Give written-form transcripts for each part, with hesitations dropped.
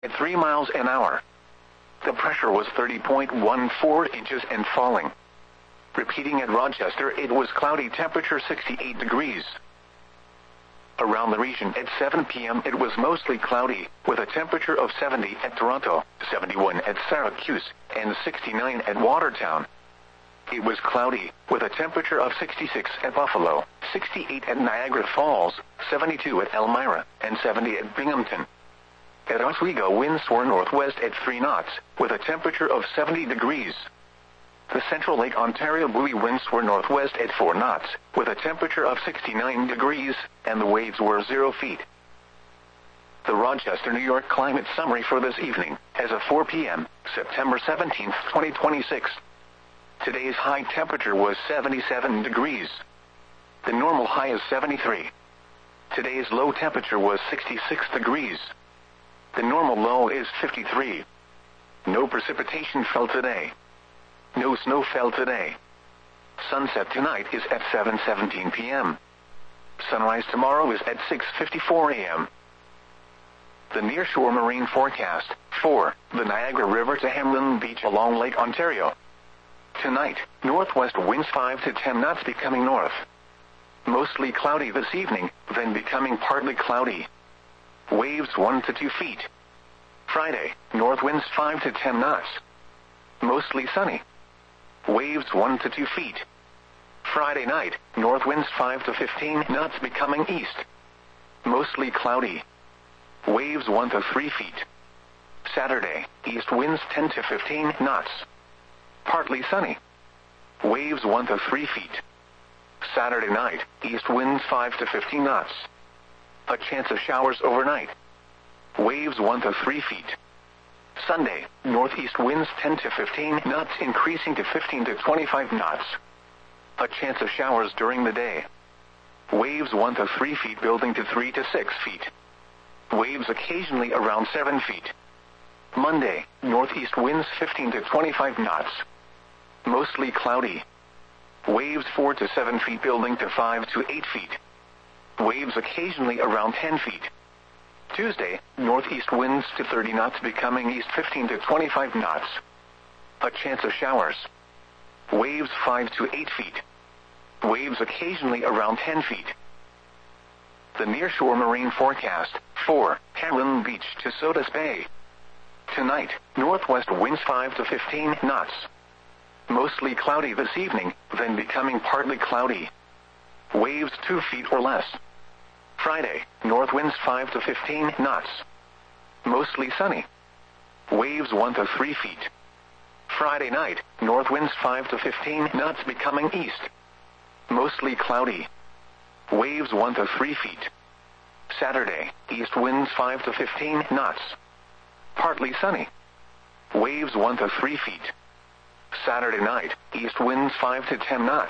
at 3 miles an hour. The pressure was 30.14 inches and falling. Repeating at Rochester, it was cloudy, temperature 68 degrees. Around the region at 7 p.m. it was mostly cloudy, with a temperature of 70 at Toronto, 71 at Syracuse, and 69 at Watertown. It was cloudy, with a temperature of 66 at Buffalo, 68 at Niagara Falls, 72 at Elmira, and 70 at Binghamton. At Oswego, winds were northwest at 3 knots, with a temperature of 70 degrees. The Central Lake Ontario buoy winds were northwest at 4 knots, with a temperature of 69 degrees, and the waves were 0 feet. The Rochester, New York climate summary for this evening, as of 4 p.m., September 17, 2026. Today's high temperature was 77 degrees. The normal high is 73. Today's low temperature was 66 degrees. The normal low is 53. No precipitation fell today. No snow fell today. Sunset tonight is at 7:17 p.m. Sunrise tomorrow is at 6:54 a.m. The nearshore marine forecast for the Niagara River to Hamlin Beach along Lake Ontario. Tonight, northwest winds 5 to 10 knots becoming north. Mostly cloudy this evening, then becoming partly cloudy. Waves 1 to 2 feet. Friday, north winds 5 to 10 knots. Mostly sunny. Waves 1 to 2 feet. Friday night, north winds 5 to 15 knots becoming east. Mostly cloudy. Waves 1 to 3 feet. Saturday, east winds 10 to 15 knots. Partly sunny. Waves 1 to 3 feet. Saturday night, east winds 5 to 15 knots. A chance of showers overnight. Waves 1 to 3 feet. Sunday, northeast winds 10 to 15 knots increasing to 15 to 25 knots. A chance of showers during the day. Waves 1 to 3 feet building to 3 to 6 feet. Waves occasionally around 7 feet. Monday, northeast winds 15 to 25 knots. Mostly cloudy. Waves 4 to 7 feet building to 5 to 8 feet. Waves occasionally around 10 feet. Tuesday, northeast winds to 30 knots becoming east 15 to 25 knots. A chance of showers. Waves 5 to 8 feet. Waves occasionally around 10 feet. The nearshore marine forecast for Hamlin Beach to Sodus Bay. Tonight, northwest winds 5 to 15 knots. Mostly cloudy this evening, then becoming partly cloudy. Waves 2 feet or less. Friday, north winds 5 to 15 knots. Mostly sunny. Waves 1 to 3 feet. Friday night, north winds 5 to 15 knots becoming east. Mostly cloudy. Waves 1 to 3 feet. Saturday, east winds 5 to 15 knots. Partly sunny. Waves 1 to 3 feet. Saturday night, east winds 5 to 10 knots.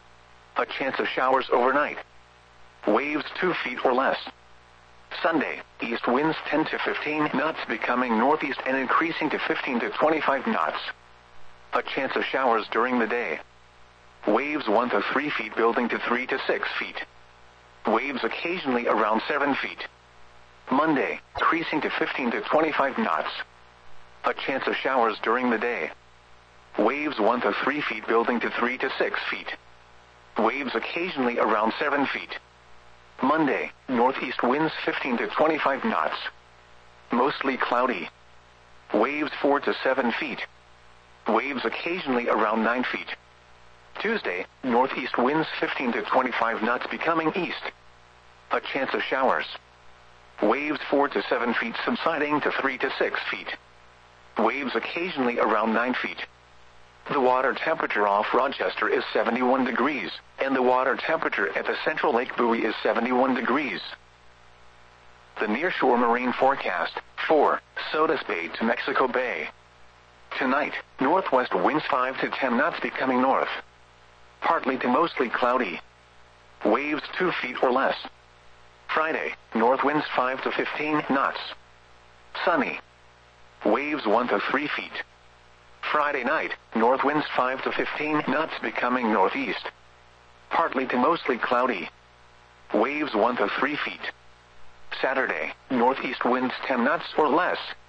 A chance of showers overnight. Waves 2 feet or less. Sunday, east winds 10 to 15 knots becoming northeast and increasing to 15 to 25 knots. A chance of showers during the day. Waves 1 to 3 feet building to 3 to 6 feet. Waves occasionally around 7 feet. Monday, increasing to 15 to 25 knots. A chance of showers during the day. Waves 1 to 3 feet building to 3 to 6 feet. Waves occasionally around 7 feet. Monday, northeast winds 15 to 25 knots. Mostly cloudy. Waves 4 to 7 feet. Waves occasionally around 9 feet. Tuesday, northeast winds 15 to 25 knots becoming east. A chance of showers. Waves 4 to 7 feet subsiding to 3 to 6 feet. Waves occasionally around 9 feet. The water temperature off Rochester is 71 degrees, and the water temperature at the Central Lake buoy is 71 degrees. The nearshore marine forecast for Sodus Bay to Mexico Bay. Tonight, northwest winds 5 to 10 knots becoming north. Partly to mostly cloudy. Waves 2 feet or less. Friday, north winds 5 to 15 knots. Sunny. Waves 1 to 3 feet. Friday night, north winds 5 to 15 knots becoming northeast. Partly to mostly cloudy. Waves 1 to 3 feet. Saturday, northeast winds 10 knots or less,